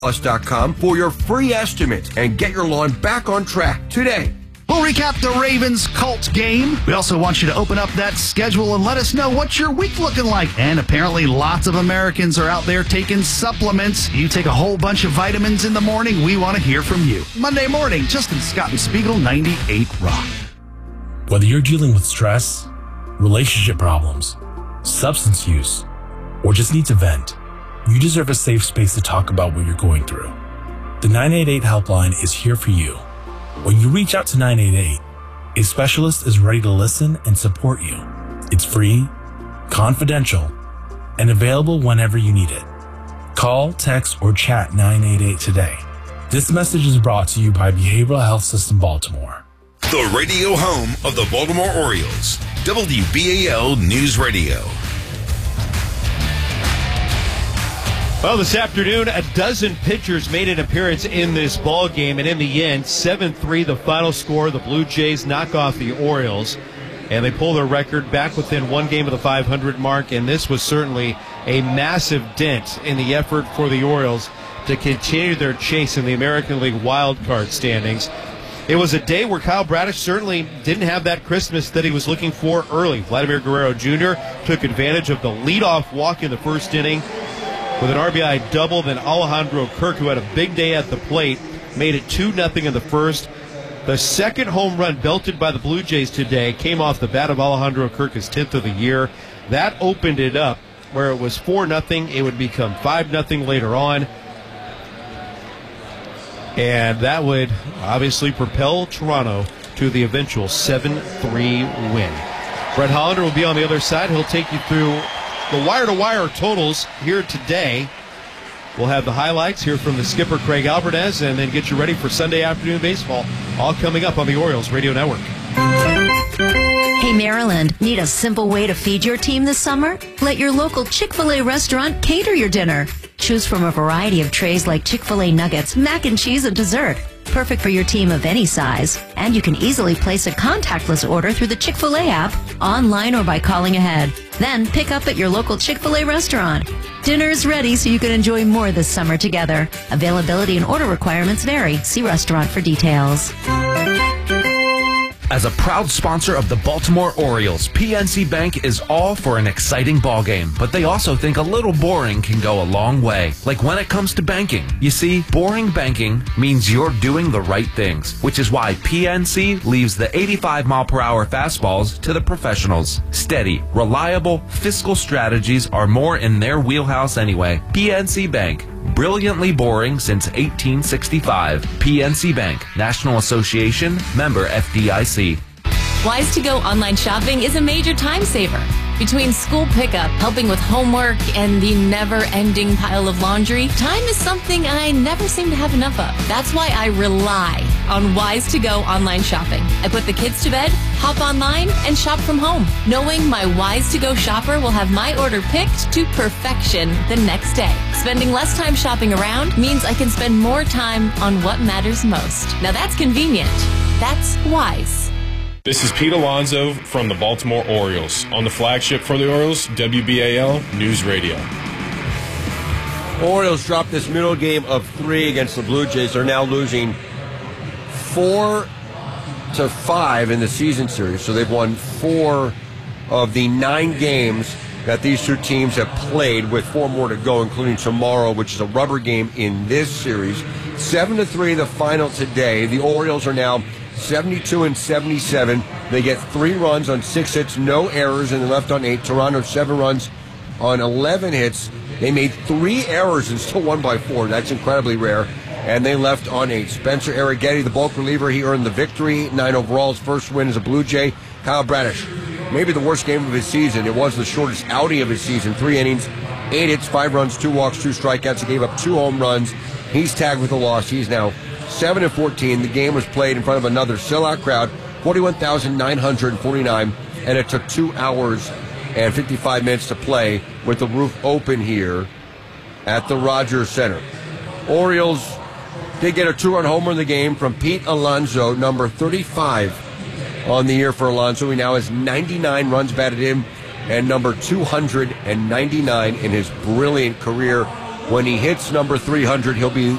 us.com for your free estimate and get your lawn back on track today. We'll recap the Ravens-Colts game. We also want you to open up that schedule and let us know what's your week looking like. And apparently lots of Americans are out there taking supplements. You take a whole bunch of vitamins in the morning. We want to hear from you. Monday morning, Justin Scott and Spiegel, 98 Rock. Whether you're dealing with stress, relationship problems, substance use, or just need to vent, you deserve a safe space to talk about what you're going through. The 988 helpline is here for you. When you reach out to 988, a specialist is ready to listen and support you. It's free, confidential, and available whenever you need it. Call, text, or chat 988 today. This message is brought to you by Behavioral Health System Baltimore. The radio home of the Baltimore Orioles, WBAL News Radio. Well, this afternoon, a dozen pitchers made an appearance in this ball game, and in the end, 7-3 the final score. The Blue Jays knock off the Orioles, and they pull their record back within one game of the 500 mark, and this was certainly a massive dent in the effort for the Orioles to continue their chase in the American League wildcard standings. It was a day where Kyle Bradish certainly didn't have that Christmas that he was looking for early. Vladimir Guerrero Jr. took advantage of the leadoff walk in the first inning with an RBI double. Then Alejandro Kirk, who had a big day at the plate, made it 2-0 in the first. The second home run belted by the Blue Jays today came off the bat of Alejandro Kirk, his 10th of the year. That opened it up where it was 4-0. It would become 5-0 later on. And that would obviously propel Toronto to the eventual 7-3 win. Brett Hollander will be on the other side. He'll take you through the wire-to-wire totals here today. We'll have the highlights here from the skipper, Craig Alvarez, and then get you ready for Sunday afternoon baseball, all coming up on the Orioles Radio Network. Hey, Maryland, need a simple way to feed your team this summer? Let your local Chick-fil-A restaurant cater your dinner. Choose from a variety of trays like Chick-fil-A nuggets, mac and cheese, and dessert. Perfect for your team of any size. And you can easily place a contactless order through the Chick-fil-A app, online or by calling ahead. Then pick up at your local Chick-fil-A restaurant. Dinner is ready so you can enjoy more this summer together. Availability and order requirements vary. See restaurant for details. As a proud sponsor of the Baltimore Orioles, PNC Bank is all for an exciting ballgame, but they also think a little boring can go a long way, like when it comes to banking. You see, boring banking means you're doing the right things, which is why PNC leaves the 85-mile-per-hour fastballs to the professionals. Steady, reliable, fiscal strategies are more in their wheelhouse anyway. PNC Bank. Brilliantly boring since 1865. PNC Bank, National Association, member FDIC. Wise to Go online shopping is a major time saver. Between school pickup, helping with homework, and the never-ending pile of laundry, time is something I never seem to have enough of. That's why I rely on Wise to Go online shopping. I put the kids to bed, hop online, and shop from home, knowing my Wise to Go shopper will have my order picked to perfection the next day. Spending less time shopping around means I can spend more time on what matters most. Now that's convenient. That's Wise. This is Pete Alonso from the Baltimore Orioles on the flagship for the Orioles, WBAL News Radio. Orioles dropped this middle game of 3 against the Blue Jays. They're now losing 4-5 in the season series. So they've won 4 of the 9 games that these two teams have played, with 4 more to go, including tomorrow, which is a rubber game in this series. 7-3 the final today. The Orioles are now 72-77. They get 3 runs on 6 hits, no errors, and they left on 8. Toronto 7 runs on 11 hits. They made 3 errors and still won by 4. That's incredibly rare. And they left on 8. Spencer Arrighetti, the bulk reliever, he earned the victory. 9 overall, his first win as a Blue Jay. Kyle Bradish, maybe the worst game of his season. It was the shortest outing of his season. 3 innings, 8 hits, 5 runs, 2 walks, 2 strikeouts. He gave up 2 home runs. He's tagged with a loss. He's now 7-14. The game was played in front of another sellout crowd, 41,949, and it took 2 hours and 55 minutes to play with the roof open here at the Rogers Center. Orioles did get a 2-run homer in the game from Pete Alonso, number 35 on the year for Alonso. He now has 99 runs batted in and number 299 in his brilliant career When he hits number 300, he'll be